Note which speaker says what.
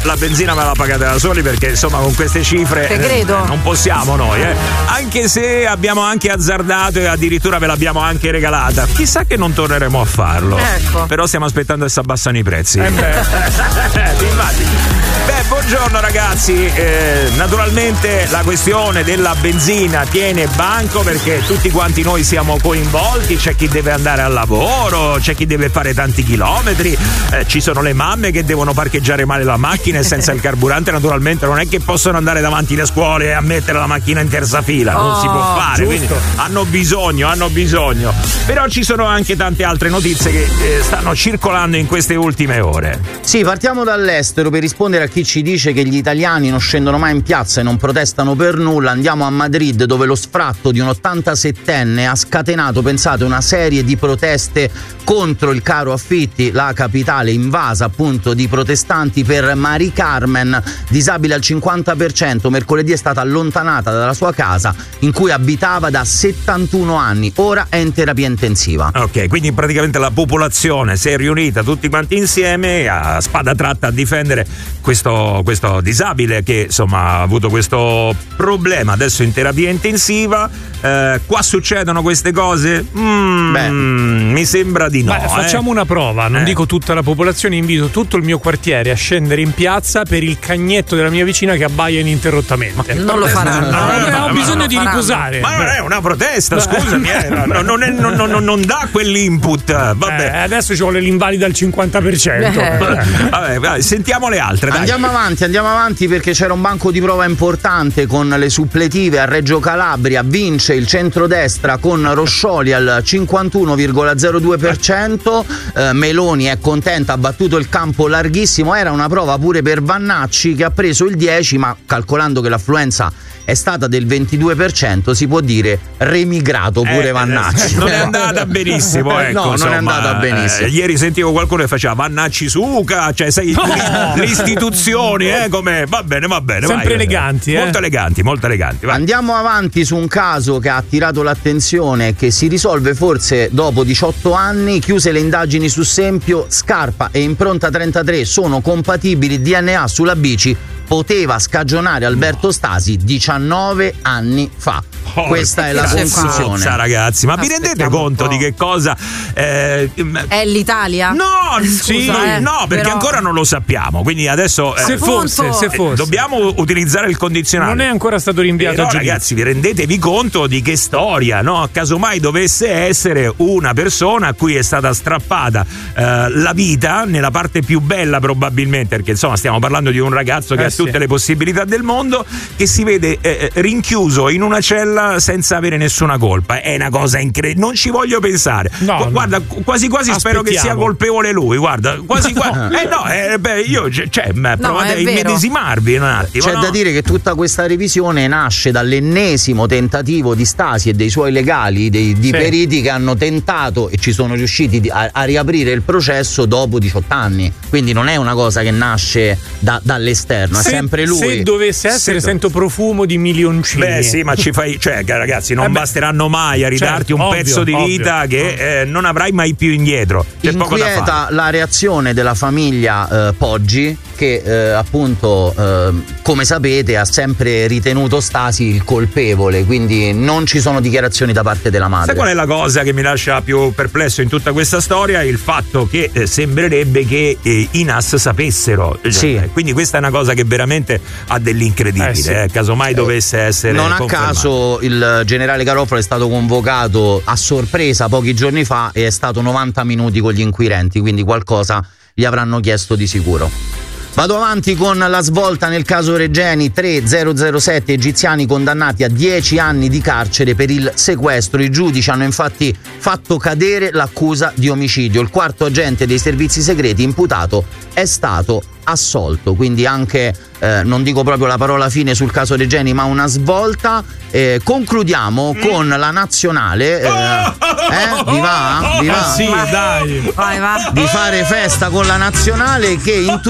Speaker 1: la benzina me la pagate da soli, perché insomma con queste cifre non possiamo noi, anche se abbiamo anche azzardato e addirittura ve l'abbiamo anche regalata. Chissà che non torneremo a farlo, però stiamo aspettando che si abbassano i prezzi. Buongiorno ragazzi, naturalmente la questione della benzina tiene banco, perché tutti quanti noi siamo coinvolti. C'è chi deve andare al lavoro, c'è chi deve fare tanti chilometri, ci sono le mamme che devono parcheggiare male la macchina e senza il carburante naturalmente non è che possono andare davanti alle scuole e mettere la macchina in terza fila, non si può fare, quindi hanno bisogno. Però ci sono anche tante altre notizie che stanno circolando in queste ultime ore.
Speaker 2: Sì, partiamo dall'estero per rispondere a chi ci dice che gli italiani non scendono mai in piazza e non protestano per nulla. Andiamo a Madrid, dove lo sfratto di un 87enne ha scatenato, pensate, una serie di proteste contro il caro affitti. La capitale invasa appunto di protestanti per Mari Carmen, disabile al 50%, mercoledì è stata allontanata dalla sua casa in cui abitava da 71 anni, ora è in terapia intensiva.
Speaker 1: Ok, quindi praticamente la popolazione si è riunita tutti quanti insieme a spada tratta a difendere questo disabile che insomma ha avuto questo problema, adesso in terapia intensiva. Qua succedono queste cose? Mi sembra di no.
Speaker 3: Facciamo una prova, non dico tutta la popolazione, invito tutto il mio quartiere a scendere in piazza per il cagnetto della mia vicina che abbaia ininterrottamente.
Speaker 4: Non lo faranno.
Speaker 3: Ho bisogno di riposare.
Speaker 1: Ma non è una protesta, scusami, non dà quell'input. Vabbè.
Speaker 3: Adesso ci vuole l'invalida al 50%.
Speaker 1: Vabbè, sentiamo le altre. Dai.
Speaker 2: Andiamo avanti perché c'era un banco di prova importante con le suppletive a Reggio Calabria. Vince il centrodestra con Roscioli al 51,02%. Meloni è contenta, ha battuto il campo larghissimo. Era una prova pure per Vannacci, che ha preso il 10%, ma calcolando che l'affluenza è stata del 22%, si può dire remigrato pure Vannacci.
Speaker 1: Non è andata benissimo, ecco.
Speaker 2: No, non è andata benissimo.
Speaker 1: Ieri sentivo qualcuno che faceva Vannacci Suca, cioè sai, le istituzioni, come va bene.
Speaker 3: Sempre eleganti,
Speaker 1: molto eleganti. Vai.
Speaker 2: Andiamo avanti su un caso che ha attirato l'attenzione, che si risolve forse dopo 18 anni. Chiuse le indagini su Sempio, Scarpa e Impronta 33 sono compatibili, DNA sulla bici poteva scagionare Alberto Stasi 19 anni fa. Questa è la conclusione.
Speaker 1: Ragazzi, ma vi rendete conto di che cosa
Speaker 4: è l'Italia?
Speaker 1: No,
Speaker 4: scusa,
Speaker 1: no, perché
Speaker 4: però
Speaker 1: ancora non lo sappiamo. Quindi adesso
Speaker 3: se fosse
Speaker 1: dobbiamo utilizzare il condizionale.
Speaker 3: Non è ancora stato rinviato.
Speaker 1: No, ragazzi, vi rendetevi conto di che storia, no? Casomai dovesse essere una persona a cui è stata strappata la vita nella parte più bella, probabilmente, perché insomma stiamo parlando di un ragazzo che ha tutte le possibilità del mondo, che si vede rinchiuso in una cella senza avere nessuna colpa. È una cosa incredibile, non ci voglio pensare. Guarda, quasi spero che sia colpevole lui. Guarda, quasi io provate a immedesimarvi un attimo.
Speaker 2: C'è da dire che tutta questa revisione nasce dall'ennesimo tentativo di Stasi e dei suoi legali, di periti che hanno tentato e ci sono riusciti a riaprire il processo dopo 18 anni. Quindi non è una cosa che nasce dall'esterno, è sempre lui.
Speaker 3: Se dovesse essere, sento profumo di milioncini.
Speaker 1: Sì, ma ci fai, ragazzi, non basteranno mai a ridarti un pezzo di vita che non avrai mai più indietro. C'è poco da fare.
Speaker 2: La reazione della famiglia Poggi, che appunto come sapete ha sempre ritenuto Stasi il colpevole, quindi non ci sono dichiarazioni da parte della madre.
Speaker 1: Sai qual è la cosa che mi lascia più perplesso in tutta questa storia? Il fatto che sembrerebbe che i NAS sapessero. Quindi questa è una cosa che veramente ha dell'incredibile. Casomai dovesse essere
Speaker 2: non a
Speaker 1: confermato.
Speaker 2: caso il generale Garofalo è stato convocato a sorpresa pochi giorni fa e è stato 90 minuti con gli inquirenti, quindi qualcosa gli avranno chiesto di sicuro. Vado avanti con la svolta nel caso Regeni. 3007 egiziani condannati a 10 anni di carcere per il sequestro. I giudici hanno infatti fatto cadere l'accusa di omicidio. Il quarto agente dei servizi segreti imputato è stato assolto, quindi anche non dico proprio la parola fine sul caso Regeni, ma una svolta. Concludiamo con la nazionale. Vi va?
Speaker 3: Sì, dai.
Speaker 4: Vai, va.
Speaker 2: Di fare festa con la nazionale, che in